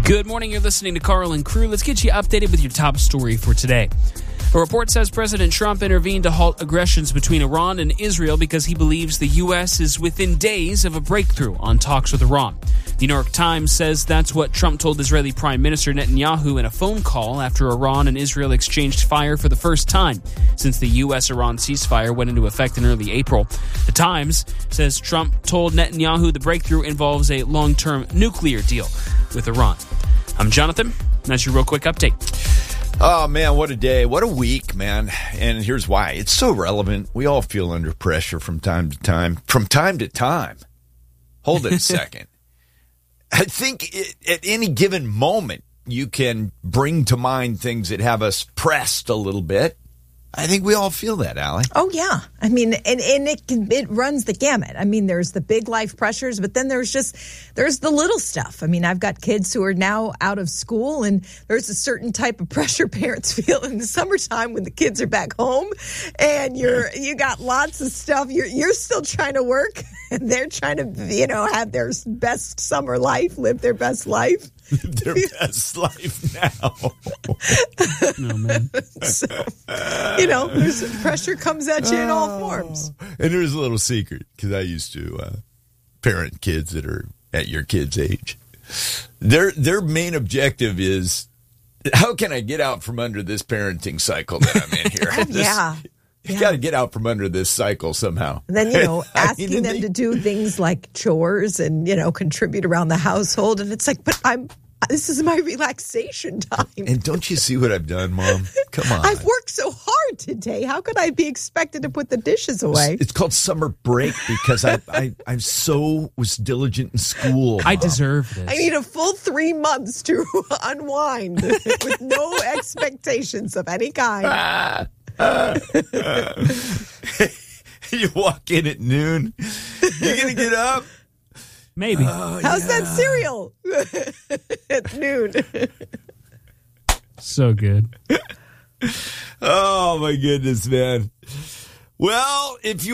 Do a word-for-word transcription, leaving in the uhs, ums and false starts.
Good morning. You're listening to Carl and Crew. Let's get you updated with your top story for today. A report says President Trump intervened to halt aggressions between Iran and Israel because he believes the U S is within days of a breakthrough on talks with Iran. The New York Times says that's what Trump told Israeli Prime Minister Netanyahu in a phone call after Iran and Israel exchanged fire for the first time since the U S-Iran ceasefire went into effect in early April. The Times says Trump told Netanyahu the breakthrough involves a long-term nuclear deal with Iran. I'm Jonathan, and that's your real quick update. Oh, man, what a day. What a week, man. And here's why. It's so relevant. We all feel under pressure from time to time. From time to time. Hold it a second. I think it, at any given moment, you can bring to mind things that have us pressed a little bit. I think we all feel that, Allie. Oh, yeah. I mean, and, and it can, it runs the gamut. I mean, there's the big life pressures, but then there's just, there's the little stuff. I mean, I've got kids who are now out of school, and there's a certain type of pressure parents feel in the summertime when the kids are back home, and you're, you got lots of stuff. You're, you're still trying to work, and they're trying to, you know, have their best summer life, live their best life. Their best life now. Oh, man. So, you know, there's, pressure comes at you in all forms. And there's a little secret, because I used to uh, parent kids that are at your kids' age. Their their main objective is, how can I get out from under this parenting cycle that I'm in here? Oh, This- yeah. You Yeah. got to get out from under this cycle somehow. And then, you know, I asking mean, them they- to do things like chores and, you know, contribute around the household. And it's like, but I'm, this is my relaxation time. And don't you see what I've done, Mom? Come on. I've worked so hard today. How could I be expected to put the dishes away? It's called summer break because I, I, I so was diligent in school. I Mom. deserve this. I need a full three months to unwind with no expectations of any kind. You walk in at noon. You're going to get up? Maybe. Oh, How's yeah. that cereal at noon? So good. Oh, my goodness, man. Well, if you